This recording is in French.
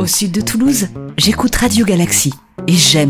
Au sud de Toulouse, j'écoute Radio Galaxy et j'aime